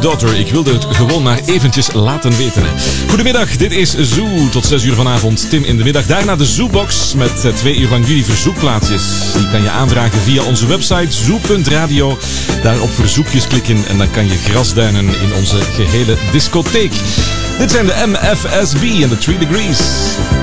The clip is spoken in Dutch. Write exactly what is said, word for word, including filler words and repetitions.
Daughter. Ik wilde het gewoon maar eventjes laten weten. Goedemiddag, dit is Zoo. Tot zes uur vanavond, Tim in de middag. Daarna de Zoobox met twee uur van jullie verzoekplaatjes. Die kan je aanvragen via onze website zoo punt radio. Daar op verzoekjes klikken en dan kan je grasduinen in onze gehele discotheek. Dit zijn de M F S B en de Three Degrees.